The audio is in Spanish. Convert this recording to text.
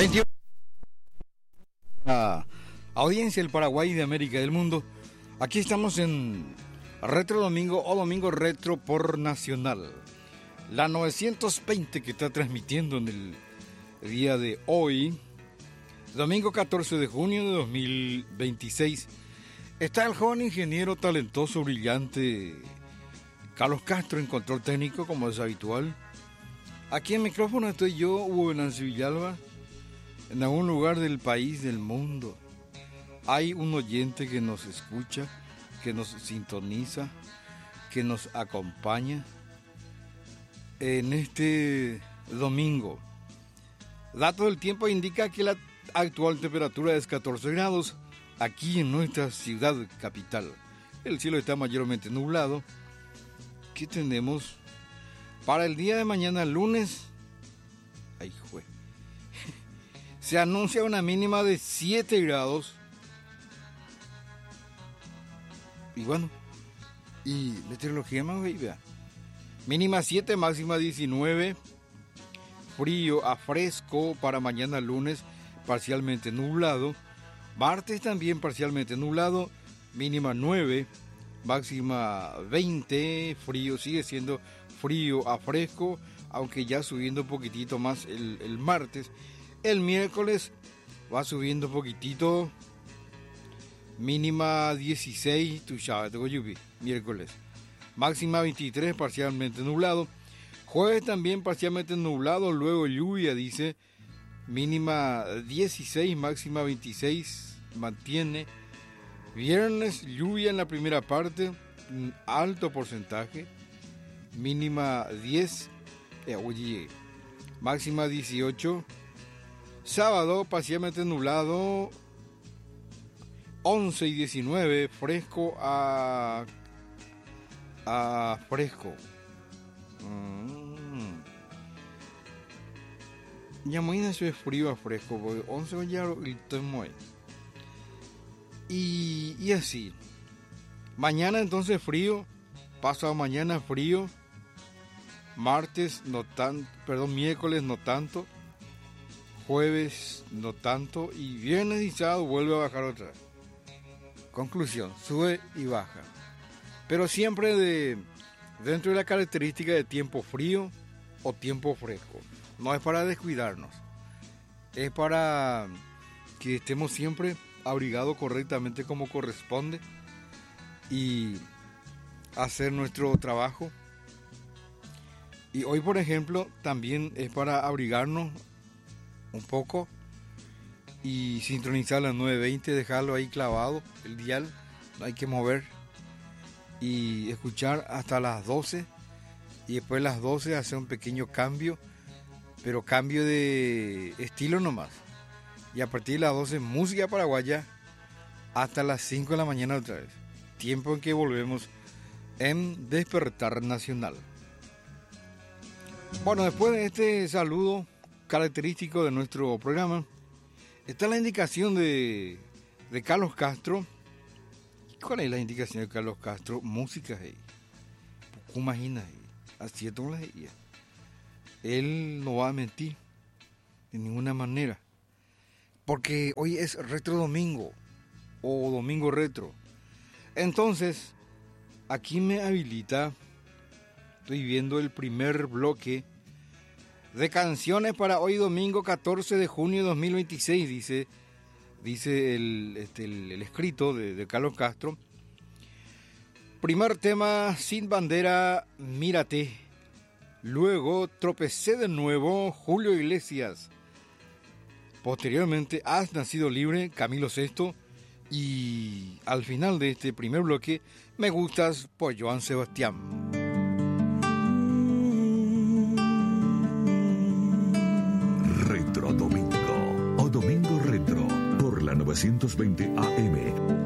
21. Audiencia del Paraguay de América y del Mundo. Aquí estamos en Retro Domingo o Domingo Retro por Nacional. La 920 que está transmitiendo en el día de hoy, domingo 14 de junio de 2026. Está el joven ingeniero talentoso, brillante Carlos Castro en control técnico, como es habitual. Aquí en micrófono estoy yo, Hugo Venancio Villalba. En algún lugar del país, del mundo, hay un oyente que nos escucha, que nos sintoniza, que nos acompaña en este domingo. Dato del tiempo indica que la actual temperatura es 14 grados aquí en nuestra ciudad capital. El cielo está mayormente nublado. ¿Qué tenemos para el día de mañana, lunes? Ay, jue. Se anuncia una mínima de 7 grados. Y bueno, y meteorología más vea. Mínima 7, máxima 19. Frío a fresco para mañana lunes, parcialmente nublado. Martes también parcialmente nublado. Mínima 9, máxima 20. Frío, sigue siendo frío a fresco, aunque ya subiendo un poquitito más el martes. El miércoles va subiendo un poquitito, mínima 16, tu sabes, tengo lluvia, miércoles. Máxima 23, parcialmente nublado. Jueves también parcialmente nublado, luego lluvia, dice. Mínima 16, máxima 26, mantiene. Viernes, lluvia en la primera parte, un alto porcentaje. Mínima 10, máxima 18. Sábado, parcialmente nublado, 11 y 19, fresco a fresco. Ya mañana es frío a fresco, porque 11 ya estoy muy. Y así. Mañana entonces frío, pasado mañana frío, martes no tan, miércoles no tanto. Jueves no tanto y viernes y sábado vuelve a bajar otra vez. Conclusión, sube y baja. Pero siempre dentro de la característica de tiempo frío o tiempo fresco. No es para descuidarnos. Es para que estemos siempre abrigados correctamente como corresponde y hacer nuestro trabajo. Y hoy, por ejemplo, también es para abrigarnos un poco y sintonizar las 9:20, dejarlo ahí clavado, el dial, no hay que mover, y escuchar hasta las 12 y después las 12 hacer un pequeño cambio, pero cambio de estilo nomás, y a partir de las 12 música paraguaya hasta las 5 de la mañana otra vez, tiempo en que volvemos en Despertar Nacional. Bueno, después de este saludo característico de nuestro programa, está la indicación de Carlos Castro. ¿Cuál es la indicación de Carlos Castro? Música ahí. Imagina ahí. Así es como la ella. Él no va a mentir de ninguna manera. Porque hoy es Retro Domingo o Domingo Retro. Entonces, aquí me habilita. Estoy viendo el primer bloque de canciones para hoy domingo 14 de junio de 2026, dice el escrito de Carlos Castro. Primer tema, Sin Bandera, Mírate. Luego, Tropecé de nuevo, Julio Iglesias. Posteriormente, Has nacido libre, Camilo VI. Y al final de este primer bloque, Me gustas por Joan Sebastián. Retro Domingo o Domingo Retro por la 920 AM.